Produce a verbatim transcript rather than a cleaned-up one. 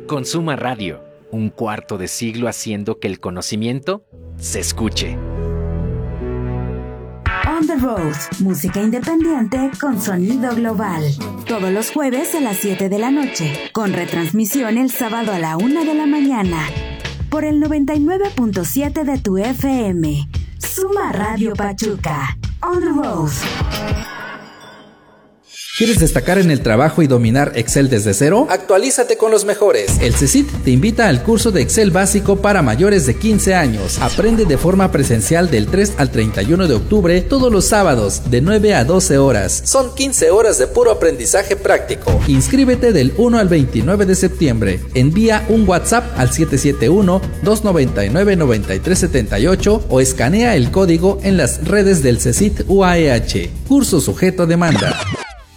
Consuma Radio, un cuarto de siglo haciendo que el conocimiento se escuche. On the Road, música independiente con sonido global. Todos los jueves a las siete de la noche, con retransmisión el sábado a la una de la mañana. Por el noventa y nueve punto siete de tu F M. Suma Radio Pachuca. On the Road. ¿Quieres destacar en el trabajo y dominar Excel desde cero? Actualízate con los mejores. El C E C I T te invita al curso de Excel básico para mayores de quince años. Aprende de forma presencial del tres al treinta y uno de octubre todos los sábados de nueve a doce horas. Son quince horas de puro aprendizaje práctico. Inscríbete del uno al veintinueve de septiembre. Envía un WhatsApp al siete siete uno, dos nueve nueve, nueve tres siete ocho o escanea el código en las redes del C E C I T U A E H. Curso sujeto a demanda.